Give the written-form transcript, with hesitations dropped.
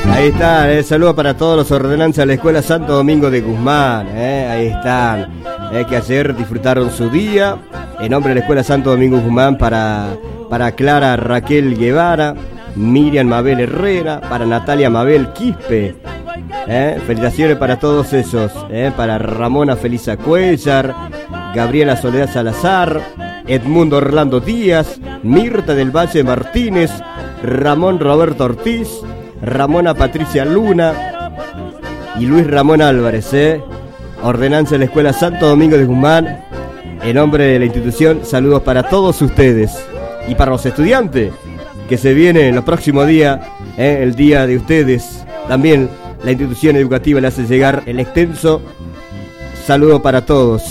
Ahí están, saludos para todos los ordenanzas de la Escuela Santo Domingo de Guzmán, ahí están, que ayer disfrutaron su día, en nombre de la Escuela Santo Domingo de Guzmán para Clara Raquel Guevara, Miriam Mabel Herrera, para Natalia Mabel Quispe, felicitaciones para todos esos, para Ramona Felisa Cuellar, Gabriela Soledad Salazar, Edmundo Orlando Díaz, Mirta del Valle Martínez, Ramón Roberto Ortiz, Ramona Patricia Luna y Luis Ramón Álvarez, ordenanza de la Escuela Santo Domingo de Guzmán. En nombre de la institución, saludos para todos ustedes y para los estudiantes que se vienen en los próximos días, el día de ustedes. También la institución educativa le hace llegar el extenso saludo para todos.